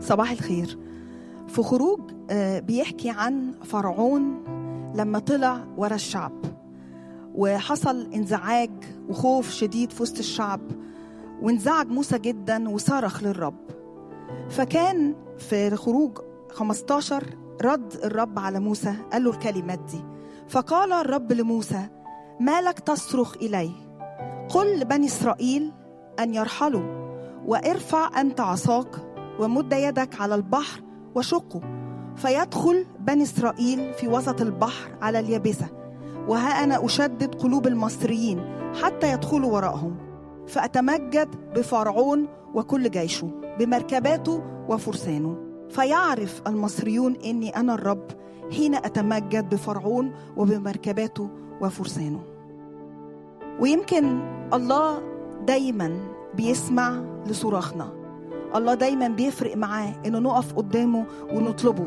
صباح الخير. في خروج بيحكي عن فرعون لما طلع ورا الشعب، وحصل انزعاج وخوف شديد في وسط الشعب، وانزعج موسى جدا وصرخ للرب. فكان في خروج 15 رد الرب على موسى، قال له الكلمات دي: فقال الرب لموسى: ما لك تصرخ إلي؟ قل لبني إسرائيل أن يرحلوا، وارفع أنت عصاك ومد يدك على البحر وشقه، فيدخل بني إسرائيل في وسط البحر على اليابسة، وها أنا أشدد قلوب المصريين حتى يدخلوا وراءهم، فأتمجد بفرعون وكل جيشه بمركباته وفرسانه، فيعرف المصريون إني أنا الرب حين أتمجد بفرعون وبمركباته وفرسانه. ويمكن الله دايما بيسمع لصراخنا، الله دايما بيفرق معاه إنه نقف قدامه ونطلبه.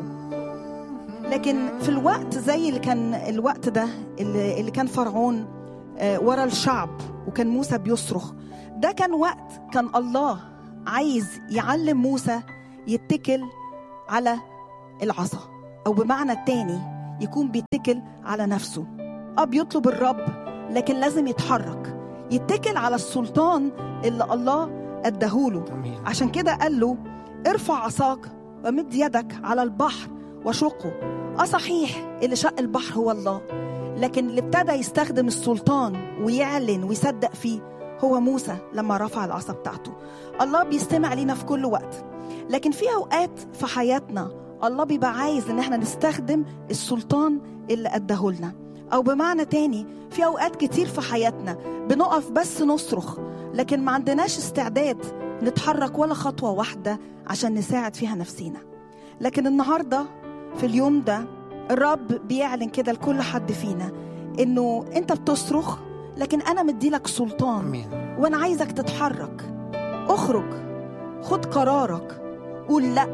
لكن في الوقت زي اللي كان الوقت ده اللي كان فرعون ورا الشعب وكان موسى بيصرخ، ده كان وقت كان الله عايز يعلم موسى يتكل على العصا، أو بمعنى التاني يكون بيتكل على نفسه. بيطلب الرب لكن لازم يتكل على السلطان اللي الله اداهوله. عشان كده قال له: ارفع عصاك ومد يدك على البحر وشقه. صحيح اللي شق البحر هو الله، لكن اللي ابتدى يستخدم السلطان ويعلن ويصدق فيه هو موسى لما رفع العصا بتاعته. الله بيستمع لينا في كل وقت، لكن في اوقات في حياتنا الله بيبقى عايز ان احنا نستخدم السلطان اللي اداهولنا، او بمعنى تاني في اوقات كتير في حياتنا بنقف بس نصرخ، لكن ما عندناش استعداد نتحرك ولا خطوة واحدة عشان نساعد فيها نفسينا. لكن النهاردة في اليوم ده الرب بيعلن كده لكل حد فينا انه انت بتصرخ، لكن انا مديلك سلطان وانا عايزك تتحرك. اخرج، خد قرارك، قول لا،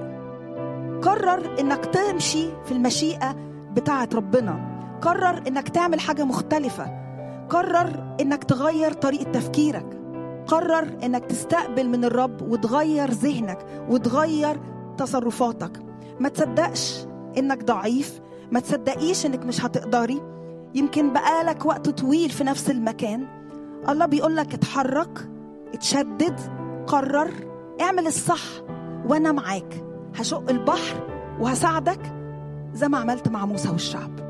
قرر انك تمشي في المشيئة بتاعة ربنا، قرر انك تعمل حاجة مختلفة، قرر انك تغير طريقة تفكيرك، قرر انك تستقبل من الرب وتغير ذهنك وتغير تصرفاتك. ما تصدقش انك ضعيف، ما تصدقيش انك مش هتقدري. يمكن بقالك وقت طويل في نفس المكان. الله بيقولك اتحرك، اتشدد، قرر، اعمل الصح، وانا معاك، هشق البحر وهساعدك زي ما عملت مع موسى والشعب.